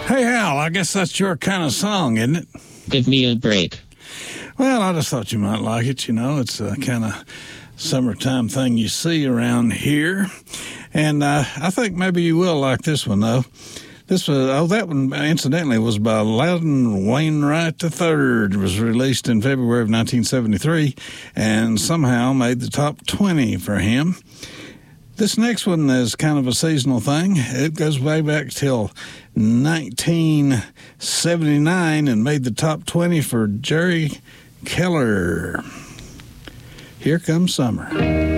Hey, Hal, I guess that's your kind of song, isn't it? Give me a break. Well, I just thought you might like it. You know, it's a kind of summertime thing you see around here. And I think maybe you will like this one, though. That one, incidentally, was by Loudon Wainwright III. It was released in February of 1973 and somehow made the top 20 for him. This next one is kind of a seasonal thing. It goes way back till 1979 and made the top 20 for Jerry Keller. Here Comes Summer.